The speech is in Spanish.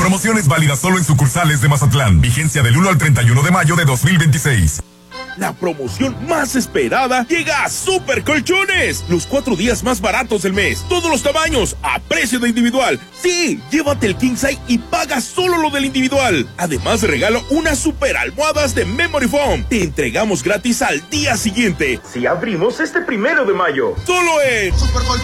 Promociones válidas solo en sucursales de Mazatlán. Vigencia del 1 al 31 de mayo de 2026. La promoción más esperada llega a Super Colchones. Los 4 días más baratos del mes. Todos los tamaños, a precio de individual. Sí, llévate el King Size y paga solo lo del individual. Además, regalo unas super almohadas de Memory Foam. Te entregamos gratis al día siguiente. Si abrimos este 1 de mayo. Solo en Super Colchones.